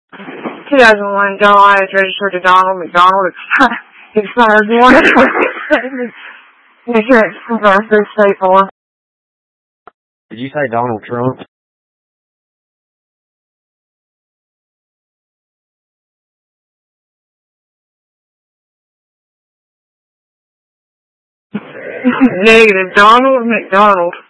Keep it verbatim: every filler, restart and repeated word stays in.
two thousand one July is registered to Donald McDonald. Expired one insurance from through State Farm. Did you say Donald Trump? Negative. Donald McDonald.